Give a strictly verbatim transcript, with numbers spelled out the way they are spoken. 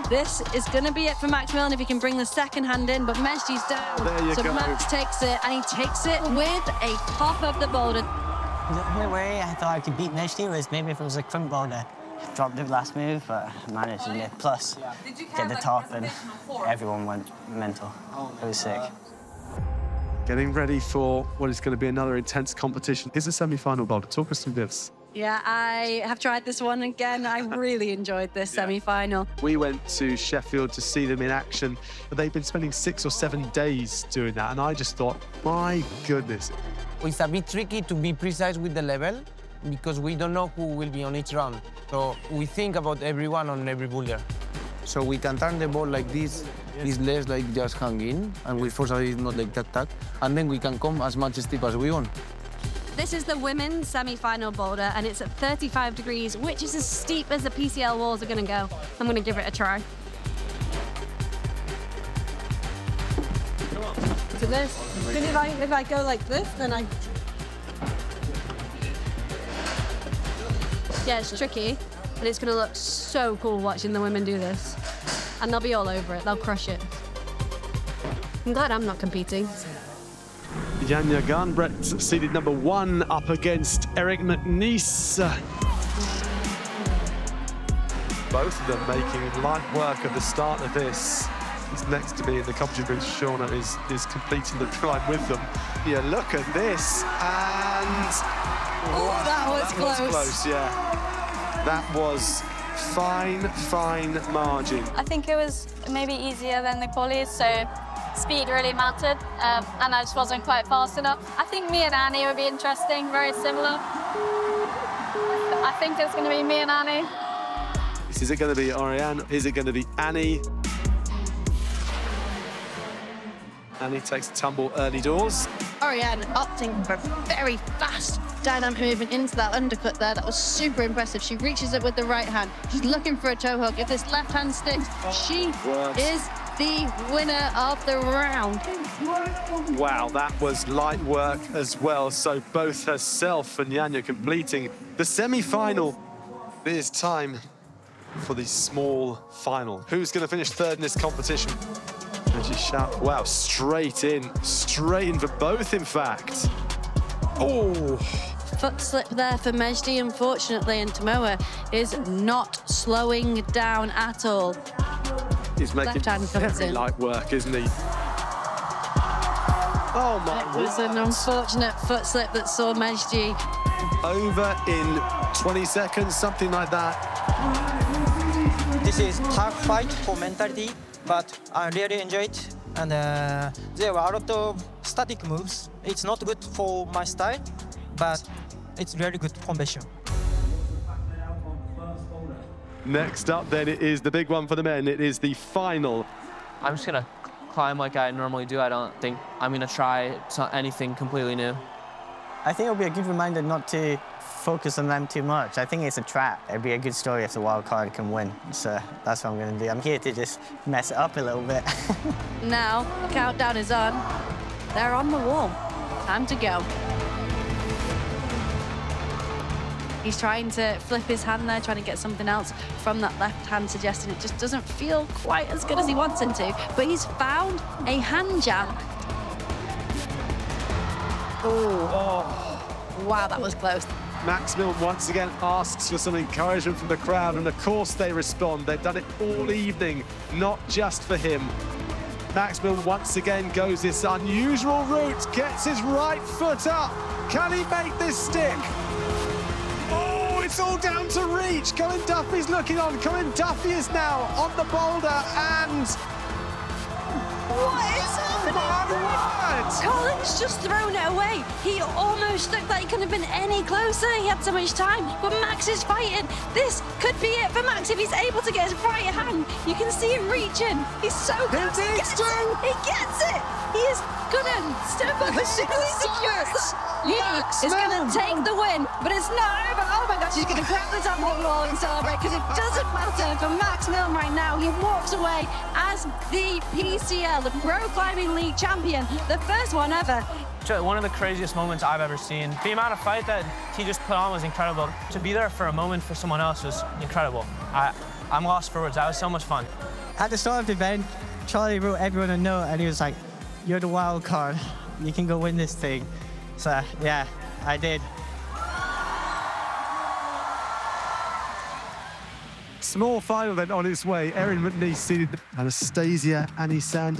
This is going to be it for Max Milne if he can bring the second hand in, but Mejdi's down. There you so go. Max takes it, and he takes it with a top of the boulder. The only way I thought I could beat Mejdi was maybe if it was a front boulder. Dropped the last move, but I managed to get plus, get the top, and everyone went mental. It was sick. Getting ready for what is going to be another intense competition. Here's the semi-final boulder. Talk us through this. Yeah, I have tried this one again. I really enjoyed this yeah. semi-final. We went to Sheffield to see them in action, but they've been spending six or seven days doing that, and I just thought, my goodness. It's a bit tricky to be precise with the level because we don't know who will be on each round. So we think about everyone on every boulder. So we can turn the ball like this. It's less like just hanging, and we force it not like that, that, and then we can come as much steep as we want. This is the women's semi-final boulder, and it's at thirty-five degrees, which is as steep as the P C L walls are going to go. I'm going to give it a try. So this, then if I if I go like this, then I. Yeah, it's tricky, but it's going to look so cool watching the women do this. And they'll be all over it. They'll crush it. I'm glad I'm not competing. Janja Garnbret seeded number one up against Eric McNeice. Both of them making light work at the start of this. He's next to me in the competition booth. Shauna is, is completing the climb with them. Yeah, look at this. And... Oh, that was close. That was close, yeah. That was fine, fine margin. I think it was maybe easier than the qualies, so speed really mattered, um, and I just wasn't quite fast enough. I think me and Annie would be interesting, very similar. I think it's going to be me and Annie. Is it going to be Oriane? Is it going to be Annie? Annie takes a tumble early doors. Oriane opting for very fast dynamic movement into that undercut there. That was super impressive. She reaches it with the right hand. She's looking for a toe hook. If this left hand sticks, she Works. is the winner of the round. Wow, that was light work as well. So both herself and Janja completing the semi-final. It is time for the small final. Who's going to finish third in this competition? And she shout, wow, straight in, straight in for both, in fact. Oh. Foot slip there for Mejdi, unfortunately, and Tomoe is not slowing down at all. He's making very light work, isn't he? Oh my It was an unfortunate foot slip that saw Mejdi over in twenty seconds, something like that. This is tough fight for mentality, but I really enjoyed it. And uh, there were a lot of static moves. It's not good for my style, but it's really good combination. Next up, then, it is the big one for the men. It is the final. I'm just going to climb like I normally do. I don't think I'm going to try anything completely new. I think it'll be a good reminder not to focus on them too much. I think it's a trap. It'd be a good story if the wild card can win. So that's what I'm going to do. I'm here to just mess it up a little bit. Now, the countdown is on. They're on the wall. Time to go. He's trying to flip his hand there, trying to get something else from that left hand, suggesting it just doesn't feel quite as good as he wants him to. But he's found a hand jab. Oh. Wow, that was close. Max Milne once again asks for some encouragement from the crowd, and of course they respond. They've done it all evening, not just for him. Max Milne once again goes this unusual route, gets his right foot up. Can he make this stick? Oh, it's all down to reach. Colin Duffy's looking on. Colin Duffy is now on the boulder, and... What is happening? Colin's just thrown it away. He almost looked like he couldn't have been any closer. He had so much time, but Max is fighting. This could be it for Max if he's able to get his right hand. You can see him reaching. He's so close. He gets it. He gets it. He is gonna step up as soon as he secures that. He is gonna take the win, but it's not over. Oh my gosh, he's gonna grab the top of the wall and celebrate, because it doesn't matter for Max Milne right now. He walks away as the P C L, the Pro Climbing League champion, the first one ever. One of the craziest moments I've ever seen. The amount of fight that he just put on was incredible. To be there for a moment for someone else was incredible. I, I'm lost for words. That was so much fun. At the start of the event, Charlie wrote everyone a note and he was like, "You're the wild card. You can go win this thing." So yeah, I did. Small final then on its way. Erin McNeice seated Anastasia, Annie Sanders.